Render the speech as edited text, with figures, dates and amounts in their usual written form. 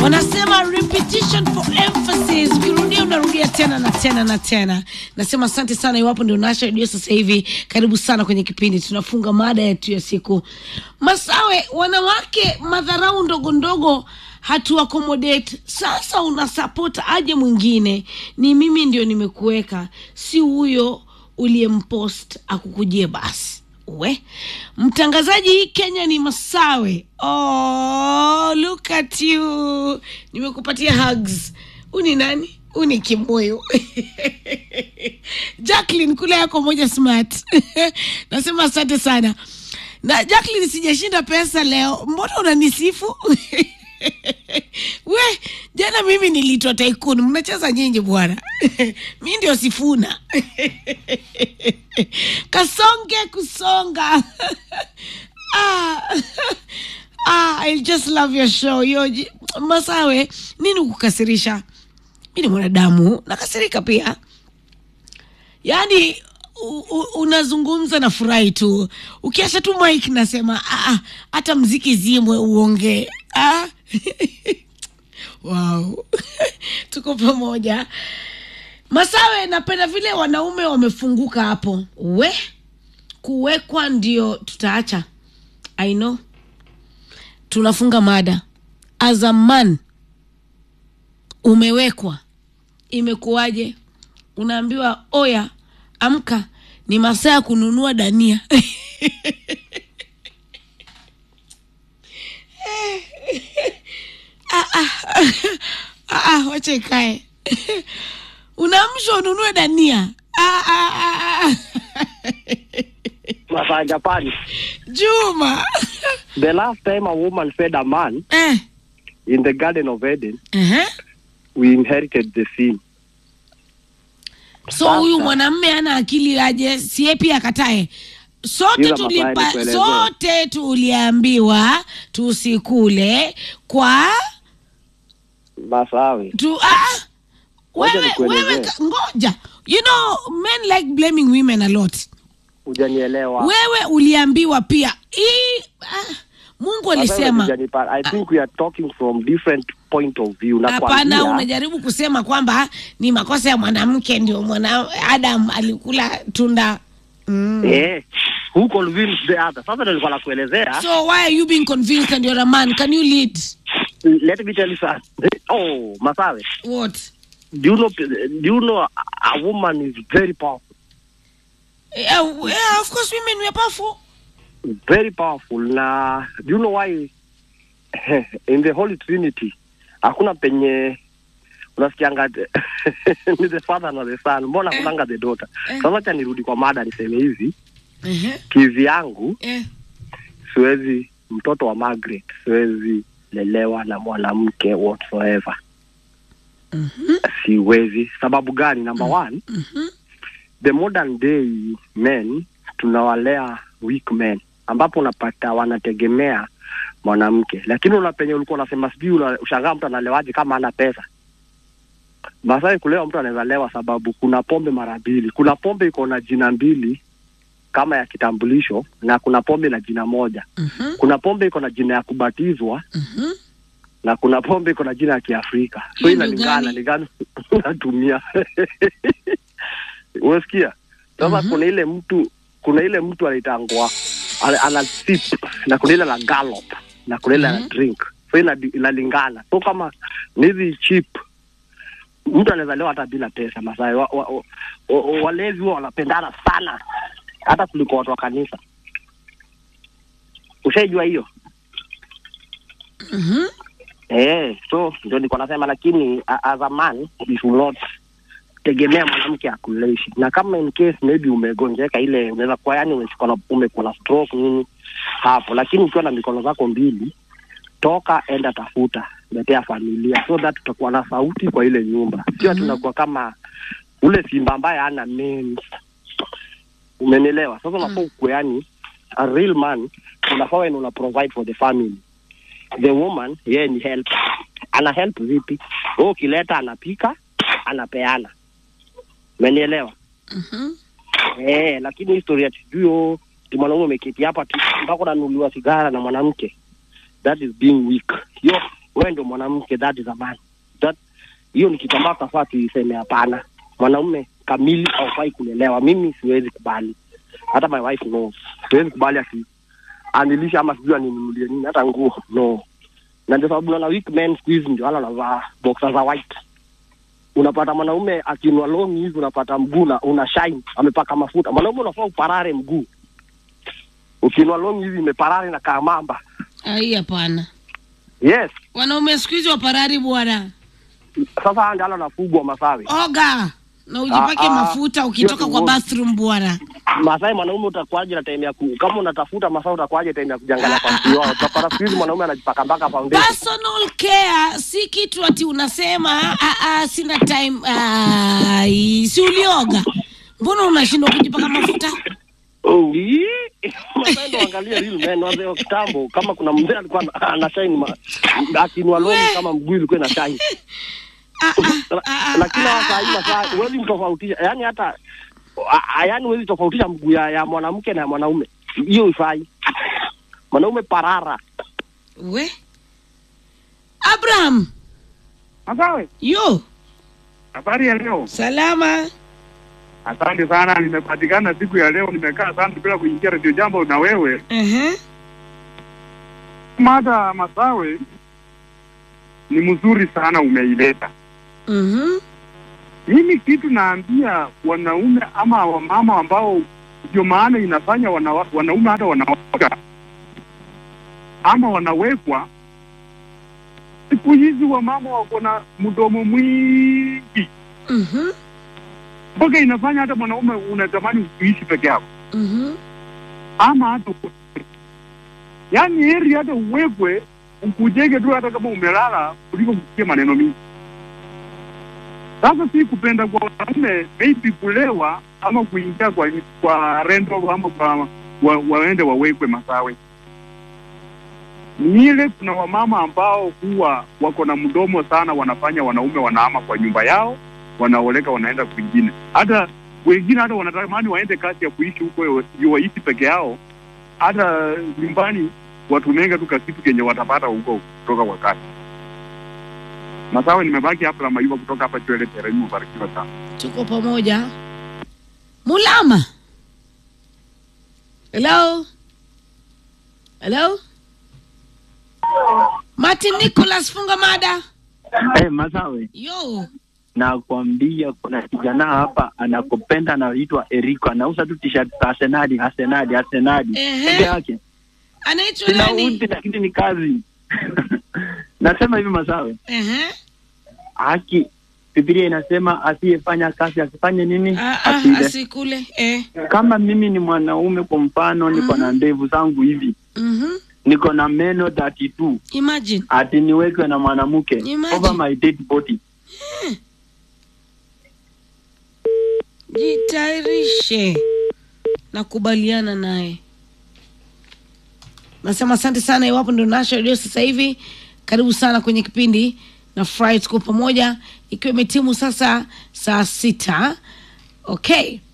Wanasema repetition for emphasis. Ukirudia unarudia tena na tena na tena. Nasema asante sana iwapo ndio unasha radio sasa hivi. Karibu sana kwenye kipindi. Tunafunga mada yetu ya siku. Masawe, wanawake madharau ndogo ndogo hatu accommodate. Sasa unasupport aje mwingine? Ni mimi ndio nimekuweka, si huyo uliyempost akukujie basi. We mtangazaji, hii Kenya ni Masawe. Oh, look at you. Nimekupatia hugs. Uni nani? Uni Kimoyo. Jacqueline kule yako moja smart. Nasema asante sana. Na Jacqueline, sijashinda pesa leo. Mbona unanisifu? We, jana mimi nilitwa tycoon. Mnacheza nyinyi bwana. Mimi ndio Sifuna. Kasonge kusonga. I just love your show. Masawe, nini kukasirisha? Mimi ni mwanadamu, nakasirika pia. Yaani unazungumza na furahi tu. Ukiacha tu mic nasema hata mziki zimwe uongee. Wow. Tuko pamoja. Masawe, napenda vile wanaume wamefunguka hapo. Kuwekwa ndio tutaacha. I know. Tunafunga mada. As a man, umewekwa. Imekuwaje? Unaambiwa, oya, amka, ni masaa ya kununua dania. Wacha ikae. Unaamshwa ununue dania. Masa Japan. Juma. The last time a woman fed a man in the Garden of Eden, we inherited the sin. So huyu mwanamume ana akili aje? Sie pia akatae. Sote tuliambiwa tusikule kwa Masawe. Wewe ngoja. You know, men like blaming women a lot. Hujanielewa. Wewe uliambiwa pia. Mungu alisema. I think we are talking from different point of view. Hapana, unajaribu kusema kwamba ni makosa ya mwanamke ndio Adam alikula tunda. Who convinced the other? Sasa nilikuwa nakuelezea. So why are you being convinced and you're a man? Can you lead? Let me tell you something. Oh, Masawe. What? Do you know a woman is very powerful? Yeah, of course women are powerful. Very powerful. Na do you know why in the Holy Trinity hakuna penye unasikianga ni the father na the son, mbona kunanga the daughter? Sasa acha nirudi kwa mada niseme hivi. Kizi yangu siwezi, mtoto wa Margaret siwezi lelewa na mwanamke whatsoever. Siwezi. Sababu gani? Number one, the modern day men tunawalea weak men, ambapo unapata wanategemea mwanamke. Lakini unapenye ulikuwa unasema sijui ushangaa mtu analewaje kama hana pesa. Basi kulewa mtu anaweza lewa sababu kuna pombe mara mbili. Kuna pombe iko na jina mbili kama ya kitambulisho, na kuna pombe na jina moja. Kuna pombe iko na jina ya kubatizwa. Na kuna pombe iko na jina ya Kiafrika. So inalingana ni gani unatumia. Unasikia? Sasa kuna ile mtu anaitangwa ana sip, na kuna ile la gallop, na kuna ile la drink. So inalingana. So kama nizi cheap, mtu anaweza leo hata bila pesa. Masai walezi wao wanapendana sana hata kuliko watu wa kanisa. Ushajua hiyo? So ndio niko nasema, lakini as a man you should not tegemea mwanamke akuleishi. Na kama in case maybe umegonjeka, ile unaweza kwa yani umekuwa na stroke nini hapo, lakini ukiwa na mikono zako mbili, toka enda tafuta letea familia, so that tutakuwa na sauti kwa ile nyumba. Sio tunakuwa kama ule simba ambaye hana men. Umenielewa? Sasa unafaa kuwa yani a real man, unafaa una provide for the family. The woman yeye ni help. Ana help vipi? Ukileta anapika, anapeana. Umenielewa? Lakini historia tujuo, mwanaume umeketi hapa tu mpaka unanunuliwa sigara na mwanamke. That is being weak. wewe ndio mwanamke, that is a man. That hiyo ni kitu ambacho tafaa tuiseme hapana. Mwanaume kamili haufai kulelewa. Mimi siwezi kubali. Hata my wife knows. Siwezi kubali anilisha ama sijui aninunulie nini hata nguo. No. Na ndio sababu na weak men squeeze ndio wala wanavaa boxers za white. Unapata mwanaume akinwa long hivi, unapata mguu na una shine, amepaka mafuta. Mwanaume unafaa uparare mguu. Ukinwa long hivi imeparare na kamamba. Ai hapana. Yes. Wanaume siku hizi waparari bwana. Sasa ndio anafugwa Masawe. Oga na ujipake mafuta ukitoka kwa bathroom bwana. Masai mwanaume utakuaje na time ya kama unatafuta Masai utakuaje time ya kujangalia kwa kioo. Utapata siku mwanaume anajipaka mpaka foundation. Personal care si kitu ati unasema sina time. Si ulioga. Mbona unashindwa kujipaka mafuta? Masai ndo angalia real men wazee kitambo, kama kuna mzee alikuwa ana shine akinwa longi kama mguu ilikuwa ina shine. Lakini sasa hivi sasa huwezi mtofautisha, yani hata yani huwezi tofautisha mguu ya mwanamke na mwanaume. Hiyo ifai. Mwanaume parara. We Abraham. Masawe. Yo. Habari ya leo? Salama. Asante sana, nimepatikana siku ya leo, nimekaa sana bila kuingia Radio Jambo na wewe. Mada Masawe ni mzuri sana umeileta. Mimi kitu naambia wanaume ama wamama ambao ndio maana inafanya wanaume hata wanaweka ama wanawekwa. Siku hizi wamama wako na mdomo mwingi. Mpaka inafanya hata mwanaume unatamani kuishi peke yako. Ama hata yani heri hata uwekwe ukujenge tu hata kama umelala kuliko kusikia maneno mingi. Sasa si kupenda kwa wanaume maybe kulewa ama kuingia kwa rendo ama kwa waende wawekwe Masawe. Nile kuna wamama ambao huwa wako na mdomo sana, wanafanya wanaume wanaama kwa nyumba yao, wanaoleka wanaenda kwingine. Hata wengine hata wanatamani waende kazi ya kuishi huko waishi peke yao. Hata nyumbani watu menga tu kasitu kenye watapata huko kutoka kwa kazi. Masawe, nimebaki hapa na Mayuba kutoka hapa Chwele Tereni, mbarikiwa sana. Tuko pamoja. Mulama. Hello. Hello. Martin Nicholas, funga mada. Masawe. Yo. Nakwambia kuna kijana hapa anakupenda, anaitwa Eriko, anauza tu t-shirt za Arsenal. Peke yake. Anaitwa nani? Lakini ni kazi. Nasema hivi Masawe. Haki Biblia inasema asiyefanya kazi asifanye nini? Asikule. Kama mimi ni mwanaume kwa mfano, niko na ndevu zangu hivi. Niko na meno 32. Imagine. Ati niwekwe na mwanamke over my dead body. Jitairishe. Nakubaliana naye. Nasema asante sana iwapo ndio nasha radio sasa hivi. Karibu sana kwenye kipindi na Friday tuko pamoja, ikiwa imetimu sasa saa 6. Okay.